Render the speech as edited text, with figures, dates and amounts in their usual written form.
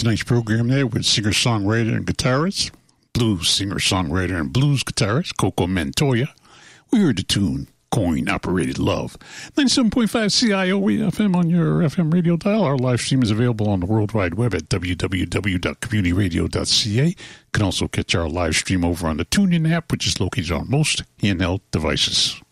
tonight's program there with singer-songwriter and guitarist, blues singer-songwriter and blues guitarist Coco Montoya. We heard the tune Coin-Operated Love. 97.5 CIOE FM on your FM radio dial. Our live stream is available on the World Wide Web at www.communityradio.ca. You can also catch our live stream over on the TuneIn app, which is located on most handheld devices.